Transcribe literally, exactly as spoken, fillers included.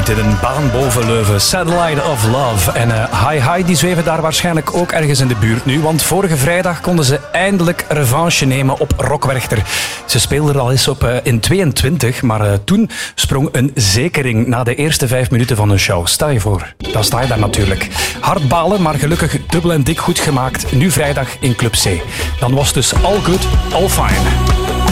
in een baan boven Leuven. Satellite of Love. En uh, Hi Hi die zweven daar waarschijnlijk ook ergens in de buurt nu. Want vorige vrijdag konden ze eindelijk revanche nemen op Rockwerchter. Ze speelden er al eens op uh, in tweeëntwintig, maar uh, toen sprong een zekering na de eerste vijf minuten van een show. Stel je voor, dan sta je daar natuurlijk. Hard balen, maar gelukkig dubbel en dik goed gemaakt. Nu vrijdag in Club C. Dan was dus all good, all fine.